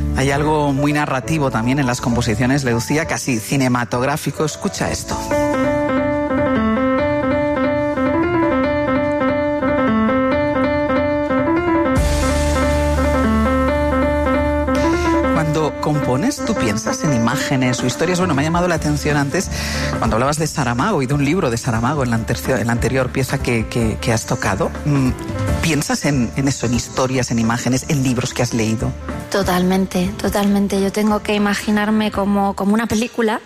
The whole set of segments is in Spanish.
Hay algo muy narrativo también en las composiciones de Lucía, casi cinematográfico. Escucha esto. Cuando compones, ¿tú piensas en imágenes o historias? Bueno, me ha llamado la atención antes cuando hablabas de Saramago y de un libro de Saramago en la anterior pieza que has tocado. ¿Piensas en eso, en historias, en imágenes, en libros que has leído? Totalmente, totalmente. Yo tengo que imaginarme como una película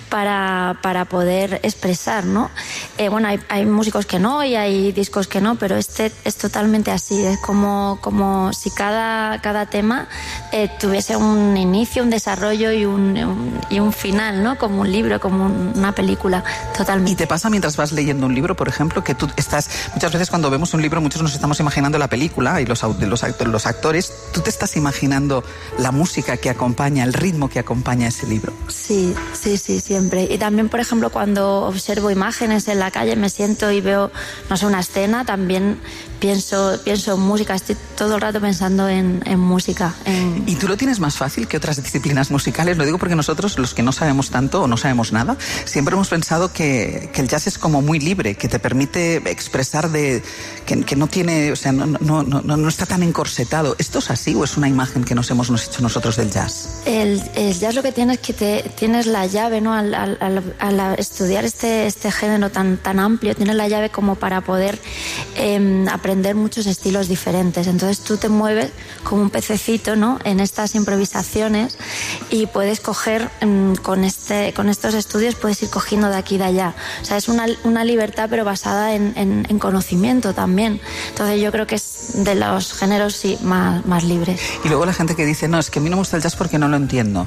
para poder expresar, ¿no? Bueno, hay músicos que no y hay discos que no, pero este es totalmente así. Es como si cada tema tuviese un inicio, un desarrollo y un final, ¿no? Como un libro, como una película, totalmente. ¿Y te pasa mientras vas leyendo un libro, por ejemplo, que tú estás... Muchas veces cuando vemos un libro, muchos nos estamos imaginando la película y los actores, tú te estás imaginando la música que acompaña, el ritmo que acompaña ese libro? Sí, siempre. Y también, por ejemplo, cuando observo imágenes en la calle, me siento y veo, no sé, una escena, también pienso en música, estoy todo el rato pensando en música. ¿Y tú lo tienes más fácil que otras disciplinas musicales? Lo digo porque nosotros, los que no sabemos tanto o no sabemos nada, siempre hemos pensado que el jazz es como muy libre, que te permite expresar que no tiene, o sea, no está tan encorsetado. ¿Esto es así o es una imagen que nos hemos hecho nosotros del jazz? El jazz lo que tiene es que tienes la llave, ¿no? Al estudiar este género tan amplio, tienes la llave como para poder aprender muchos estilos diferentes. Entonces tú te mueves como un pececito, ¿no? En estas improvisaciones y puedes coger con estos estudios, puedes ir cogiendo de aquí y de allá. O sea, es una libertad pero basada en conocimiento también. Entonces yo creo que es de los géneros sí más libres. Y luego la gente que dice, no, es que a mí no me gusta el jazz porque no lo entiendo.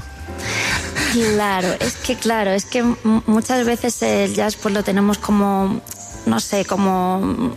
Claro, es que muchas veces el jazz pues lo tenemos como, no sé, como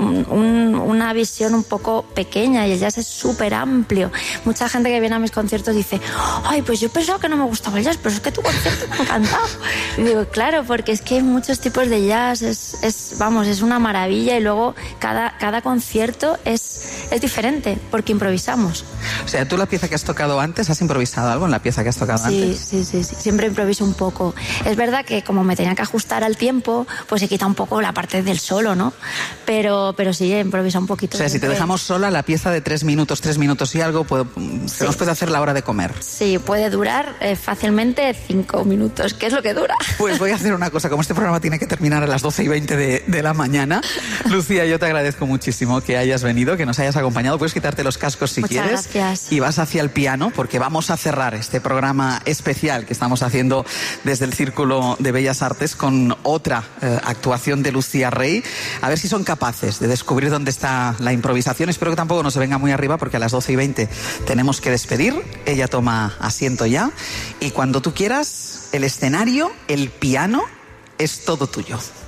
una visión un poco pequeña y el jazz es súper amplio. Mucha gente que viene a mis conciertos dice, ay, pues yo pensaba que no me gustaba el jazz, pero es que tu concierto me ha encantado. Y digo, claro, porque es que hay muchos tipos de jazz, es una maravilla y luego cada concierto es diferente porque improvisamos. O sea, tú la pieza que has tocado antes, ¿has improvisado algo en la pieza que has tocado antes? Sí, siempre improviso un poco. Es verdad que como me tenía que ajustar al tiempo, pues se quita un poco la parte del solo, ¿no? Pero sí, improvisa un poquito. O sea, si te dejamos sola, la pieza de 3 minutos y algo, se nos puede hacer la hora de comer. Sí, puede durar fácilmente 5 minutos, que es lo que dura. Pues voy a hacer una cosa, como este programa tiene que terminar a las 12:20 de la mañana. Lucía, yo te agradezco muchísimo que hayas venido, que nos hayas acompañado. Puedes quitarte los cascos si quieres. Muchas gracias. Y vas hacia el piano, porque vamos a cerrar este programa especial que estamos haciendo desde el Círculo de Bellas Artes con otra actuación de Lucía Rey. A ver si son capaces de descubrir dónde está la improvisación. Espero que tampoco nos se venga muy arriba porque a las 12:20 tenemos que despedir. Ella toma asiento ya. Y cuando tú quieras, el escenario, el piano, es todo tuyo.